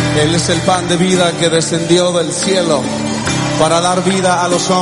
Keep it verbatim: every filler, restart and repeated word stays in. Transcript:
Él es el pan de vida que descendió del cielo para dar vida a los hombres.